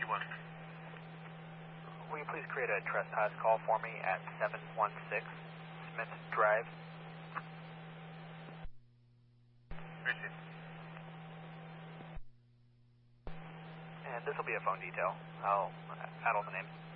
Will you please create a trespass call for me at 716 Smith Drive? Received. And this will be a phone detail. I'll add all the names.